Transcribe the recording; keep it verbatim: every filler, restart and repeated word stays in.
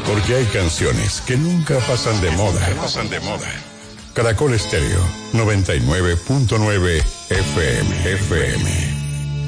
Porque hay canciones que nunca pasan de moda. Pasan de moda. Caracol Estéreo noventa y nueve punto nueve F M. F M.